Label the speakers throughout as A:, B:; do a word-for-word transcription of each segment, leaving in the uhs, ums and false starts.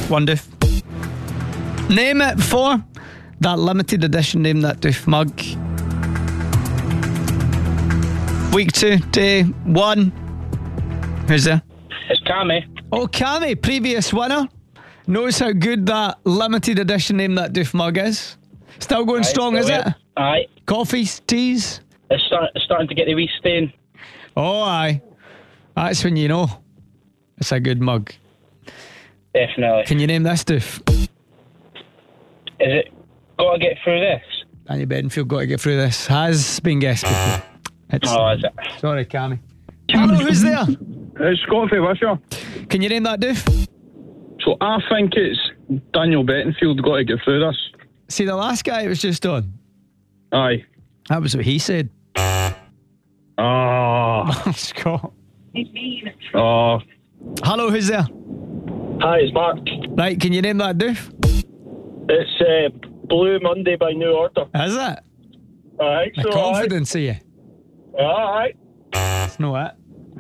A: One doof. Name it for that limited edition Name That Doof mug. Week two, day one. Who's there?
B: It's Cammy.
A: Oh, Cammy, previous winner. Knows how good that limited edition Name That Doof mug is. Still going
B: Aye,
A: strong, is it?
B: Aye.
A: Coffees, teas?
B: It's, start, it's starting to get the wee stain.
A: Oh, aye. That's when you know it's a good mug.
B: Definitely.
A: Can you name this doof?
B: Is it got to get through this?
A: Danny Bedingfield got to get through this. Has been guessed before. It's,
B: Oh, is it?
A: sorry, Cammy. Hello, who's there?
C: It's Scott from Wishaw.
A: Can you name that doof?
C: So I think it's Daniel Bedingfield got to get through this.
A: See, the last guy it was just on.
C: Aye.
A: That was what he said.
C: Ah.
A: Scott.
C: Oh.
A: Hello, who's there?
D: Hi, it's Mark.
A: Right, can you name that doof?
D: It's uh, Blue Monday by New Order.
A: Is it?
D: I think
A: The
D: so.
A: confidence of you.
D: Aye.
A: It's no it.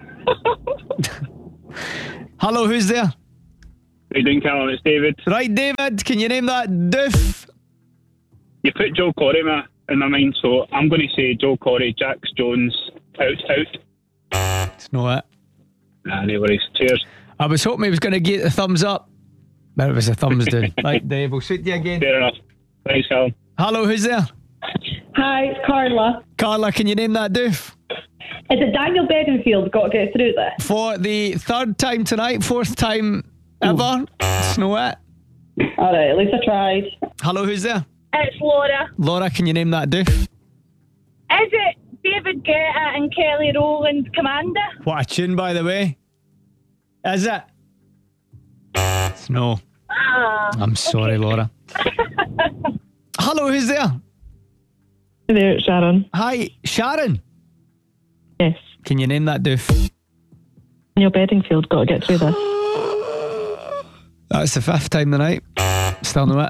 A: Hello, who's there?
D: How you doing, Callum? It's David.
A: Right, David, can you name that doof?
D: You put Joe Corey in my, in my mind, so I'm going to say Joe Corey, Jax Jones, out, out.
A: It's no it.
D: Nah, no worries. Cheers.
A: I was hoping he was going to get the thumbs up, but it was a thumbs down. Right, Dave, we'll shoot you again.
D: Fair enough. Thanks, Callum.
A: Hello, who's there?
E: Hi, it's Carla.
A: Carla, can you name that doof?
E: Is it Daniel Bedingfield got to get through this?
A: For the third time tonight, fourth time ever. It's no it.
E: All right, at least I tried.
A: Hello, who's there?
F: It's Laura.
A: Laura, can you name that doof?
F: Is it David Guetta and Kelly Rowland, Commander?
A: What a tune, by the way. Is it? It's no.
F: Ah,
A: I'm sorry,
F: okay.
A: Laura. Hello, who's there?
G: Hey there, it's Sharon.
A: Hi, Sharon.
G: Yes.
A: Can you name that doof?
G: Daniel Bedingfield got to get through this.
A: That's the fifth time tonight. Still no it.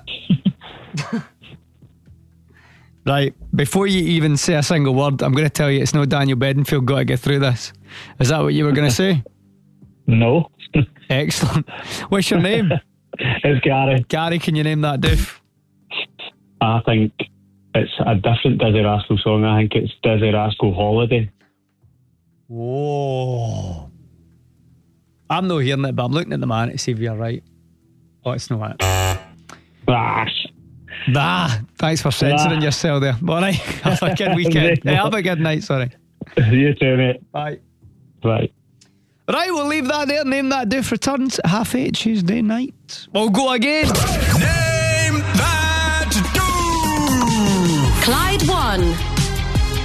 A: Right, before you even say a single word, I'm going to tell you it's no Daniel Bedingfield got to get through this. Is that what you were going to say?
D: No.
A: Excellent. What's your name?
D: It's Gary.
A: Gary, can you name that doof?
D: I think it's a different Dizzy Rascal song. I think it's Dizzy Rascal Holiday.
A: Whoa. I'm not hearing it, but I'm looking at the man to see if you're right. Oh, it's not it.
D: Ah.
A: Nah, thanks for censoring
D: Ah.
A: yourself there. All right, have a good weekend. Hey, have a good night, sorry.
D: You too, mate.
A: Bye.
D: Right.
A: Right, we'll leave that there. Name That Doof returns at half eight Tuesday night. We'll go again.
H: Name That Doof.
I: Clyde one.